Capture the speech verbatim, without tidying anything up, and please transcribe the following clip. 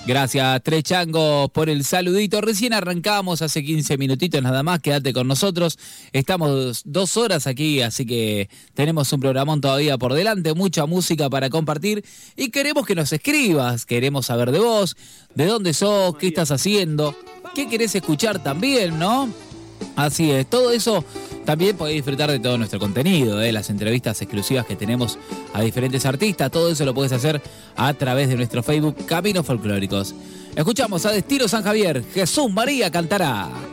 Gracias, Tres Changos, por el saludito. Recién arrancamos hace quince minutitos nada más. Quédate con nosotros. Estamos dos horas aquí, así que tenemos un programón todavía por delante. Mucha música para compartir. Y queremos que nos escribas. Queremos saber de vos, de dónde sos, qué estás haciendo, qué querés escuchar también, ¿no? Así es, todo eso también podés disfrutar de todo nuestro contenido, ¿eh? Las entrevistas exclusivas que tenemos a diferentes artistas, todo eso lo podés hacer a través de nuestro Facebook Caminos Folclóricos. Escuchamos a Destino San Javier, Jesús María cantará.